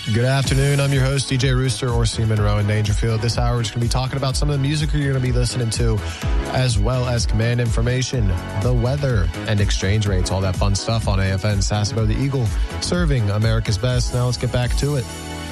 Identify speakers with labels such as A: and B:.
A: Good afternoon. I'm your host, DJ Rooster, or Seaman Rowan Dangerfield. This hour, we're just going to be talking about some of the music you're going to be listening to, as well as command information, the weather, and exchange rates, all that fun stuff on AFN Sasebo the Eagle, serving America's best. Now let's get back to it.